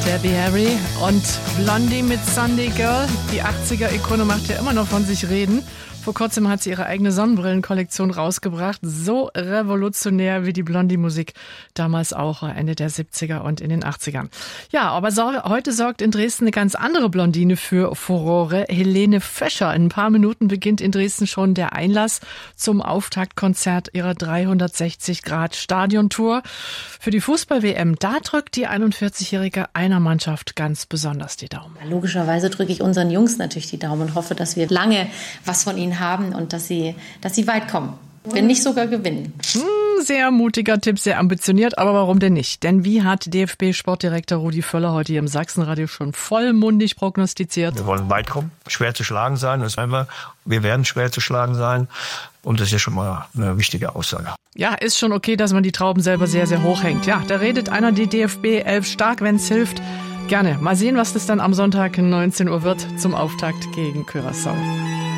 Debbie Harry und Blondie mit Sunday Girl. Die 80er-Ikone macht ja immer noch von sich reden. Vor kurzem hat sie ihre eigene Sonnenbrillenkollektion rausgebracht. So revolutionär wie die Blondie-Musik damals auch, Ende der 70er und in den 80ern. Ja, aber heute sorgt in Dresden eine ganz andere Blondine für Furore. Helene Fischer. In ein paar Minuten beginnt in Dresden schon der Einlass zum Auftaktkonzert ihrer 360-Grad-Stadiontour. Für die Fußball-WM, da drückt die 41-Jährige einer Mannschaft ganz besonders die Daumen. Logischerweise drücke ich unseren Jungs natürlich die Daumen und hoffe, dass wir lange was von ihnen haben und dass sie weit kommen. Wenn nicht sogar gewinnen. Sehr mutiger Tipp, sehr ambitioniert, aber warum denn nicht? Denn wie hat DFB-Sportdirektor Rudi Völler heute hier im Sachsenradio schon vollmundig prognostiziert? Wir wollen weit kommen, schwer zu schlagen sein, das sagen wir. Wir werden schwer zu schlagen sein und das ist ja schon mal eine wichtige Aussage. Ja, ist schon okay, dass man die Trauben selber sehr, sehr hoch hängt. Ja, da redet einer die DFB 11 stark, wenn's hilft. Gerne. Mal sehen, was das dann am Sonntag 19 Uhr wird zum Auftakt gegen Curaçao.